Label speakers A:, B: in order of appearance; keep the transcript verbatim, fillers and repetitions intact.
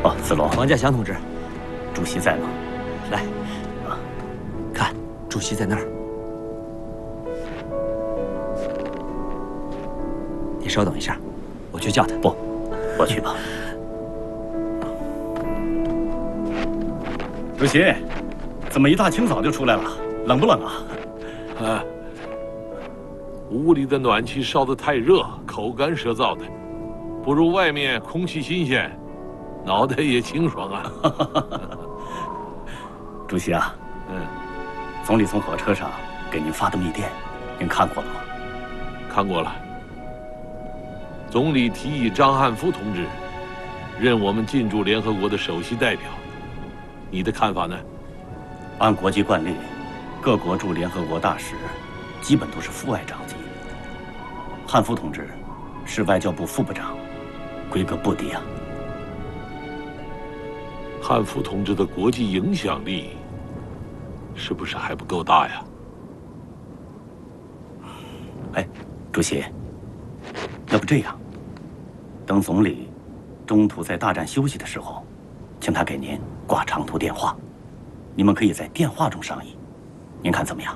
A: 哦，子龙，
B: 王稼祥同志，
A: 主席在吗？
B: 来，啊，看，主席在那儿。你稍等一下，我去叫他。
A: 不，我去吧。主席，怎么一大清早就出来了？冷不冷啊？
C: 啊，屋里的暖气烧得太热，口干舌燥的，不如外面空气新鲜，脑袋也清爽啊。
A: 主席啊，
C: 嗯，
A: 总理从火车上给您发的密电，您看过了吗？
C: 看过了。总理提议张汉夫同志任我们进驻联合国的首席代表，你的看法呢？
A: 按国际惯例，各国驻联合国大使基本都是副外长级。汉夫同志是外交部副部长，规格不低啊。
C: 汉夫同志的国际影响力是不是还不够大呀？
A: 哎，主席，要不这样，等总理中途在大站休息的时候，请他给您挂长途电话，你们可以在电话中商议，您看怎么样？